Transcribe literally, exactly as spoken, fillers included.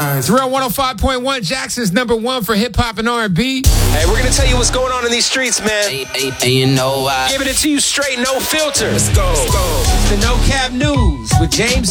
It's Real one oh five point one, Jackson's number one for hip hop and R and B. Hey, we're gonna tell you what's going on in these streets, man. Hey, hey, hey, you know why? Giving it to you straight, no filter. Let's go. Let's go. The No Cap News with James